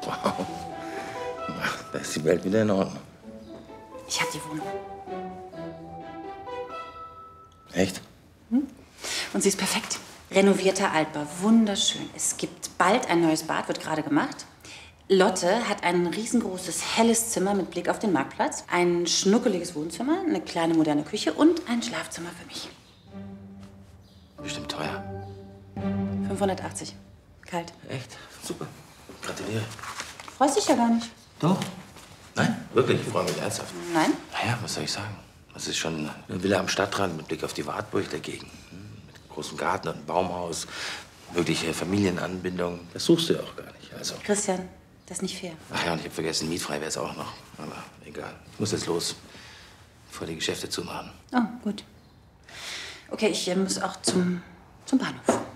Wow. Da ist die Welt wieder in Ordnung. Ich habe die Wohnung. Echt? Und sie ist perfekt. Renovierter Altbau, wunderschön. Es gibt bald ein neues Bad, wird gerade gemacht. Lotte hat ein riesengroßes, helles Zimmer mit Blick auf den Marktplatz, ein schnuckeliges Wohnzimmer, eine kleine, moderne Küche und ein Schlafzimmer für mich. Bestimmt teuer. 580. Kalt. Echt? Super. Gratuliere. Freust dich ja gar nicht. Doch. Nein, wirklich, ich freue mich ernsthaft. Nein? Naja, was soll ich sagen? Das ist schon eine Villa am Stadtrand mit Blick auf die Wartburg dagegen. Mit großem Garten und einem Baumhaus, mögliche Familienanbindung. Das suchst du ja auch gar nicht. Also. Christian, das ist nicht fair. Ach ja, und ich habe vergessen, mietfrei wäre es auch noch. Aber egal. Ich muss jetzt los, bevor die Geschäfte zumachen. Oh, gut. Okay, ich muss auch zum Bahnhof.